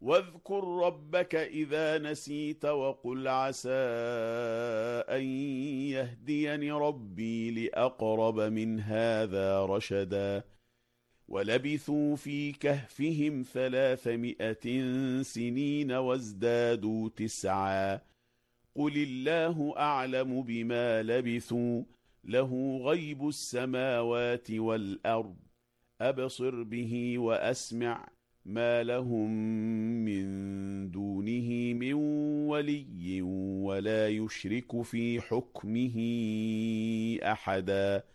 واذكر ربك إذا نسيت وقل عسى أن يهديني ربي لأقرب من هذا رشدا ولبثوا في كهفهم 300 سنين وازدادوا 9 قل الله أعلم بما لبثوا له غيب السماوات والأرض أبصر به وأسمع ما لهم من دونه من ولي ولا يشرك في حكمه أحدا